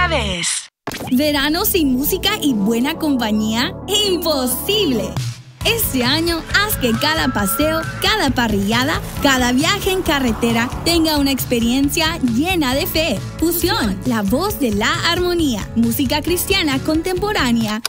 vez. ¿Verano sin música y buena compañía? ¡Imposible! Este año, haz que cada paseo, cada parrillada, cada viaje en carretera tenga una experiencia llena de fe. Fusión, la voz de la armonía, música cristiana contemporánea